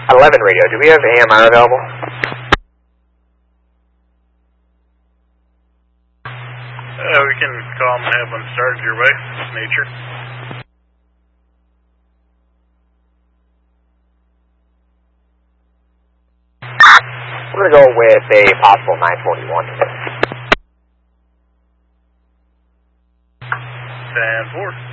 11 radio, do we have AMR available? We can call them and have one started your way, Nature. We're going to go with a possible 941 today. 10-4.